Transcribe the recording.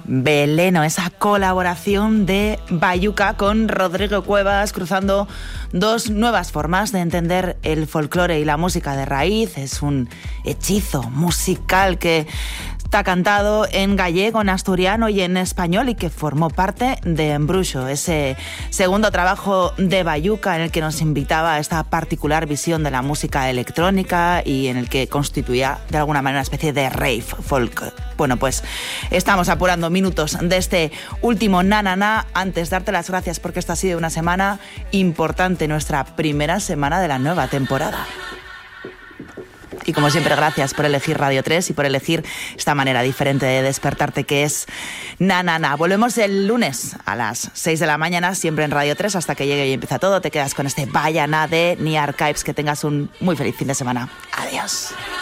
Veleno, esa colaboración de Bayuca con Rodrigo Cuevas, cruzando dos nuevas formas de entender el folclore y la música de raíz. Es un hechizo musical que está cantado en gallego, en asturiano y en español y que formó parte de Embruxo, ese segundo trabajo de Bayuca en el que nos invitaba a esta particular visión de la música electrónica y en el que constituía de alguna manera una especie de rave folk. Bueno, pues estamos apurando minutos de este último na. Antes de darte las gracias porque esta ha sido una semana importante, nuestra primera semana de la nueva temporada. Y como siempre, gracias por elegir Radio 3 y por elegir esta manera diferente de despertarte que es na. Volvemos el lunes a las 6 de la mañana, siempre en Radio 3, hasta que llegue y empieza todo. Te quedas con este Vaya Na de Ni Archives. Que tengas un muy feliz fin de semana. Adiós.